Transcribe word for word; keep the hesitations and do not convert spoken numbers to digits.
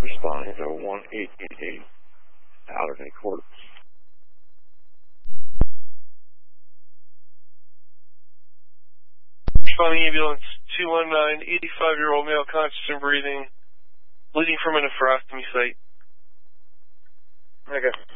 Responding to one eight eight eight Allerton Court. Responding ambulance two one nine, eighty-five-year-old male conscious and breathing, bleeding from a nephrostomy site. Okay.